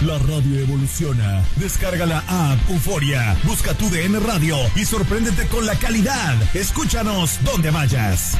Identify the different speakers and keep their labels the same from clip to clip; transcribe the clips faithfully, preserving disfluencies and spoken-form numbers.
Speaker 1: La radio evoluciona. Descarga la app Euforia, busca tu D N Radio y sorpréndete con la calidad. Escúchanos donde vayas.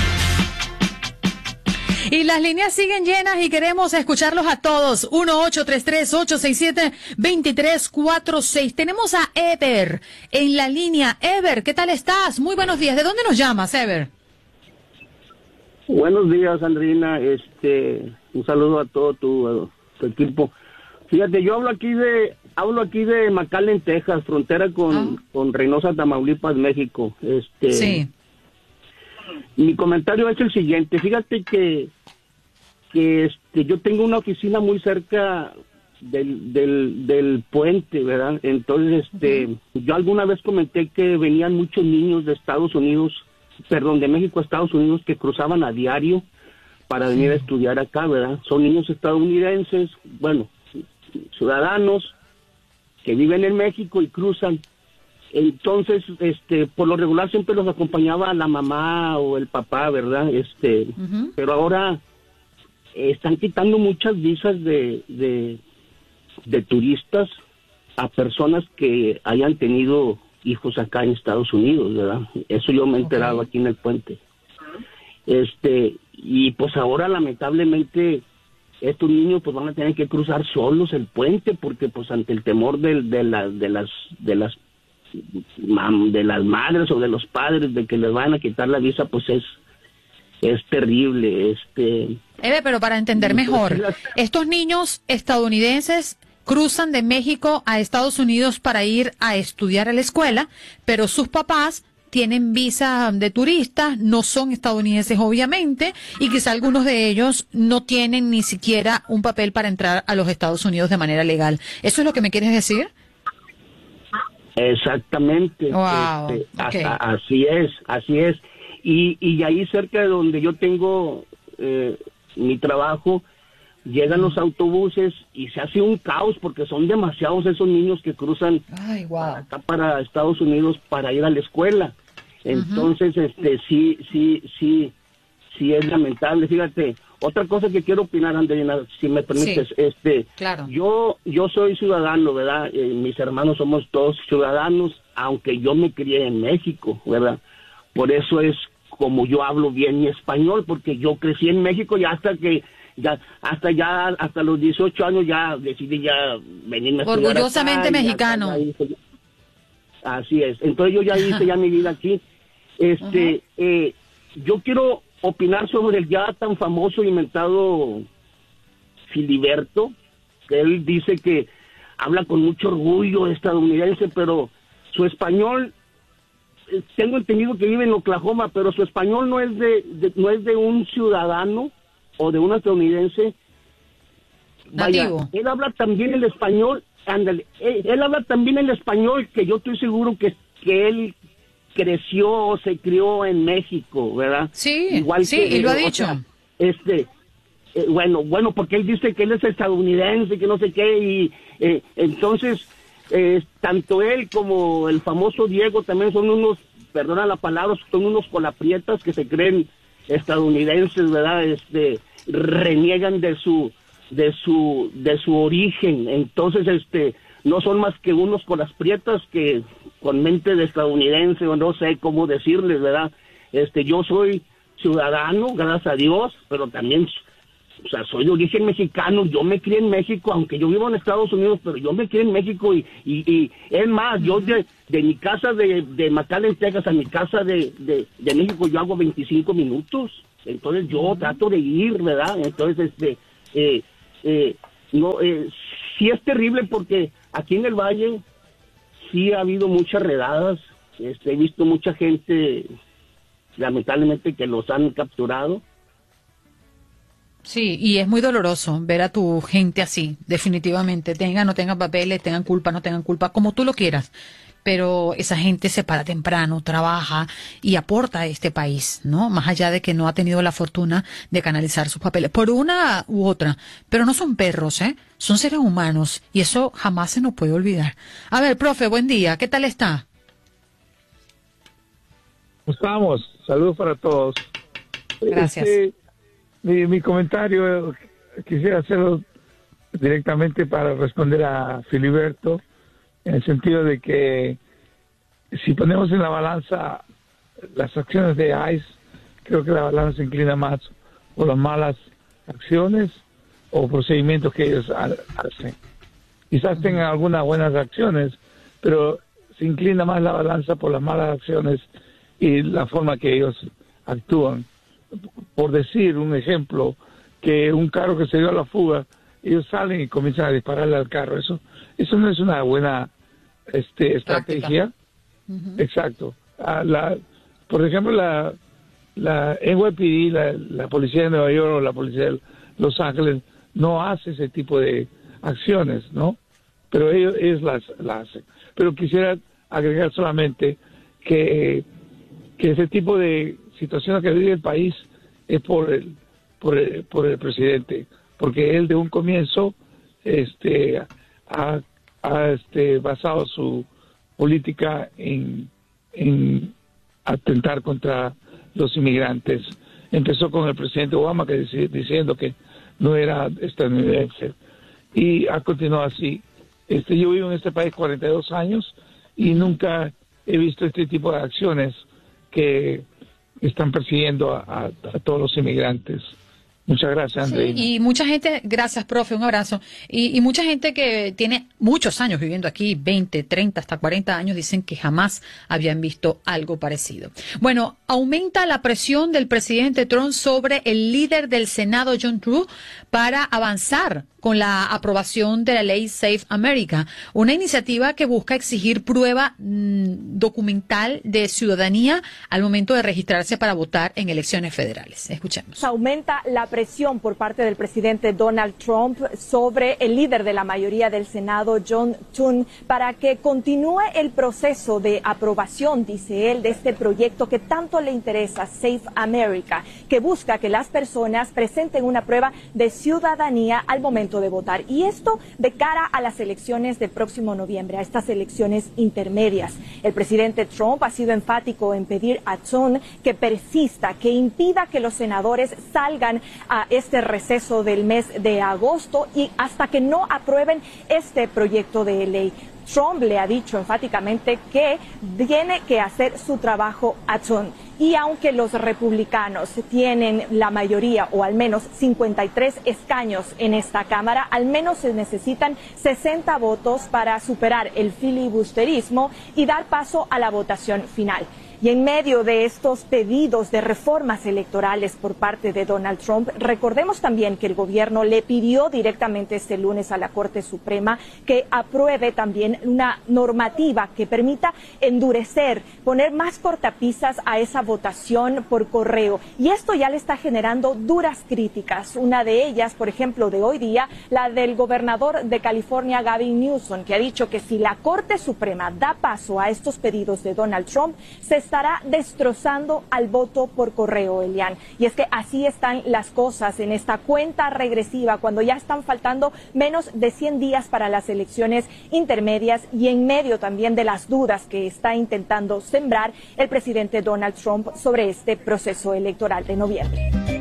Speaker 2: Y las líneas siguen llenas y queremos escucharlos a todos. uno ocho tres tres, ocho seis siete, dos tres cuatro seis. Tenemos a Ever en la línea. Ever, ¿qué tal estás? Muy buenos días. ¿De dónde nos llamas, Ever?
Speaker 3: Buenos días, Andrina. Este, un saludo a todo tu, tu equipo. Fíjate, yo hablo aquí de hablo aquí de McAllen, Texas, frontera con, oh. con Reynosa, Tamaulipas, México. Este,
Speaker 2: sí.
Speaker 3: Mi comentario es el siguiente. Fíjate que que este yo tengo una oficina muy cerca del del, del puente, ¿verdad? Entonces, este, uh-huh. yo alguna vez comenté que venían muchos niños de Estados Unidos, perdón, de México a Estados Unidos que cruzaban a diario para venir a estudiar acá, ¿verdad? Son niños estadounidenses, bueno, ciudadanos que viven en México y cruzan. Entonces, este, por lo regular siempre los acompañaba la mamá o el papá, ¿verdad? Este, uh-huh. pero ahora eh, están quitando muchas visas de, de, de turistas a personas que hayan tenido hijos acá en Estados Unidos, ¿verdad? Eso yo me he enterado okay. aquí en el puente. Este, y pues ahora lamentablemente estos niños pues van a tener que cruzar solos el puente porque pues ante el temor de, de, la, de las de las de las madres o de los padres de que les van a quitar la visa, pues es es terrible. Este
Speaker 2: Eve, pero para entender mejor, estos niños estadounidenses cruzan de México a Estados Unidos para ir a estudiar a la escuela, pero sus papás tienen visa de turistas, no son estadounidenses obviamente, y quizá algunos de ellos no tienen ni siquiera un papel para entrar a los Estados Unidos de manera legal. ¿Eso es lo que me quieres decir?
Speaker 3: Exactamente.
Speaker 2: Wow.
Speaker 3: Este,
Speaker 2: Okay.
Speaker 3: a, a, así es, así es. Y, y ahí cerca de donde yo tengo eh, mi trabajo, llegan los autobuses y se hace un caos porque son demasiados esos niños que cruzan
Speaker 2: Ay, wow.
Speaker 3: para acá para Estados Unidos para ir a la escuela. Entonces, uh-huh. este, sí, sí, sí, sí es lamentable. Fíjate, otra cosa que quiero opinar, Andrina, si me permites,
Speaker 2: sí,
Speaker 3: este,
Speaker 2: claro.
Speaker 3: yo, yo soy ciudadano, ¿verdad? Eh, mis hermanos somos todos ciudadanos, aunque yo me crié en México, ¿verdad? Por eso es como yo hablo bien mi español, porque yo crecí en México y hasta que ya hasta ya hasta los dieciocho años ya decidí ya venirme a estudiar
Speaker 2: orgullosamente
Speaker 3: acá,
Speaker 2: mexicano.
Speaker 3: Ya, ya hice, así es. Entonces yo ya hice ya mi vida aquí. Este, uh-huh. eh, yo quiero opinar sobre el ya tan famoso inventado Filiberto, que él dice que habla con mucho orgullo estadounidense, pero su español, eh, tengo entendido que vive en Oklahoma, pero su español no es de, de no es de un ciudadano o de un estadounidense nativo. Vaya, él habla también el español, ándale, él, él habla también el español que yo estoy seguro que, que él creció o se crió en México, ¿verdad?
Speaker 2: Sí,
Speaker 3: igual
Speaker 2: sí,
Speaker 3: que,
Speaker 2: y lo ha
Speaker 3: o
Speaker 2: dicho.
Speaker 3: Sea, este, eh, bueno, bueno, porque él dice que él es estadounidense, que no sé qué, y eh, entonces, eh, tanto él como el famoso Diego también son unos, perdona la palabra, son unos colaprietas que se creen estadounidenses, ¿verdad? Este, reniegan de su, de su, de su origen, entonces, este, no son más que unos colaprietas que con mente de estadounidense o no sé cómo decirles, ¿verdad? Este, yo soy ciudadano, gracias a Dios, pero también, o sea, soy de origen mexicano, yo me crié en México, aunque yo vivo en Estados Unidos, pero yo me crié en México y, y, y es más, uh-huh. yo de, de mi casa de, de McAllen, Texas, a mi casa de, de, de México, yo hago veinticinco minutos, entonces yo uh-huh. trato de ir, ¿verdad? Entonces, este, eh, eh, no, eh, sí es terrible porque aquí en el Valle sí ha habido muchas redadas, este, he visto mucha gente, lamentablemente, que los han capturado.
Speaker 2: Sí, y es muy doloroso ver a tu gente así, definitivamente, tengan o no tengan papeles, tengan culpa, no tengan culpa, como tú lo quieras. Pero esa gente se para temprano, trabaja y aporta a este país, ¿no? Más allá de que no ha tenido la fortuna de canalizar sus papeles, por una u otra. Pero no son perros, ¿eh? Son seres humanos y eso jamás se nos puede olvidar. A ver, profe, buen día. ¿Qué tal está?
Speaker 4: ¿Cómo estamos? Saludos para todos.
Speaker 2: Gracias.
Speaker 4: Este, mi, mi comentario, quisiera hacerlo directamente para responder a Filiberto, en el sentido de que si ponemos en la balanza las acciones de ICE, creo que la balanza se inclina más por las malas acciones o procedimientos que ellos hacen. Quizás tengan algunas buenas acciones, pero se inclina más la balanza por las malas acciones y la forma que ellos actúan. Por decir un ejemplo, que un carro que se dio a la fuga, ellos salen y comienzan a dispararle al carro. Eso eso no es una buena este, estrategia. Uh-huh. Exacto. Ah, la, por ejemplo, la, la N Y P D, la, la policía de Nueva York o la policía de Los Ángeles, no hace ese tipo de acciones, ¿no? Pero ellos, ellos las, las hacen. Pero quisiera agregar solamente que, que ese tipo de situaciones que vive el país es por el, por el, por el presidente, porque él de un comienzo este, ha, ha este, basado su política en, en atentar contra los inmigrantes. Empezó con el presidente Obama que dice, diciendo que no era estadounidense y ha continuado así. Este, yo vivo en este país cuarenta y dos años y nunca he visto este tipo de acciones que están persiguiendo a, a, a todos los inmigrantes. Muchas gracias, Andreina.
Speaker 2: Sí, y mucha gente, gracias, profe, un abrazo. Y, y mucha gente que tiene muchos años viviendo aquí, veinte, treinta, hasta cuarenta años, dicen que jamás habían visto algo parecido. Bueno, aumenta la presión del presidente Trump sobre el líder del Senado, John Thune, para avanzar con la aprobación de la ley Safe America, una iniciativa que busca exigir prueba mmm, documental de ciudadanía al momento de registrarse para votar en elecciones federales. Escuchemos.
Speaker 5: Aumenta la presión por parte del presidente Donald Trump sobre el líder de la mayoría del Senado, John Thune, para que continúe el proceso de aprobación, dice él, de este proyecto que tanto le interesa, Safe America, que busca que las personas presenten una prueba de ciudadanía al momento de votar. Y esto de cara a las elecciones del próximo noviembre, a estas elecciones intermedias. El presidente Trump ha sido enfático en pedir a Thune que persista, que impida que los senadores salgan a este receso del mes de agosto y hasta que no aprueben este proyecto de ley. Trump le ha dicho enfáticamente que tiene que hacer su trabajo a Thune. Y aunque los republicanos tienen la mayoría, o al menos cincuenta y tres escaños en esta Cámara, al menos se necesitan sesenta votos para superar el filibusterismo y dar paso a la votación final. Y en medio de estos pedidos de reformas electorales por parte de Donald Trump, recordemos también que el gobierno le pidió directamente este lunes a la Corte Suprema que apruebe también una normativa que permita endurecer, poner más cortapisas a esa votación por correo. Y esto ya le está generando duras críticas. Una de ellas, por ejemplo, de hoy día, la del gobernador de California, Gavin Newsom, que ha dicho que si la Corte Suprema da paso a estos pedidos de Donald Trump, se estará destrozando al voto por correo, Elian. Y es que así están las cosas en esta cuenta regresiva, cuando ya están faltando menos de cien días para las elecciones intermedias y en medio también de las dudas que está intentando sembrar el presidente Donald Trump sobre este proceso electoral de noviembre.